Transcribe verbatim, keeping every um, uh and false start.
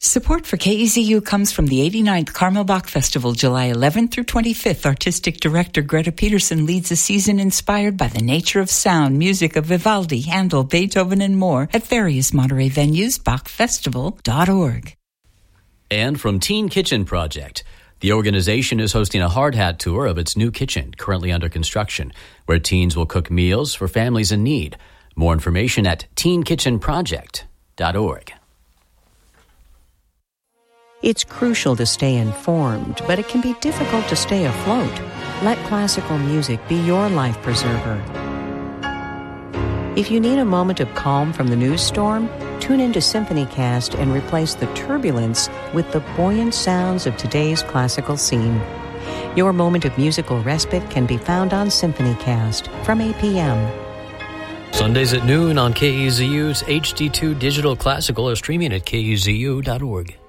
Support for K E Z U comes from the eighty-ninth Carmel Bach Festival, July eleventh through twenty-fifth. Artistic director Greta Peterson leads a season inspired by the nature of sound, music of Vivaldi, Handel, Beethoven, and more at various Monterey venues, bach festival dot org. And from Teen Kitchen Project, the organization is hosting a hard hat tour of its new kitchen, currently under construction, where teens will cook meals for families in need. More information at teen kitchen project dot org. It's crucial to stay informed, but it can be difficult to stay afloat. Let classical music be your life preserver. If you need a moment of calm from the news storm, tune into SymphonyCast and replace the turbulence with the buoyant sounds of today's classical scene. Your moment of musical respite can be found on SymphonyCast from eight p.m. Sundays at noon on K E Z U's H D two Digital Classical or streaming at K E Z U dot org.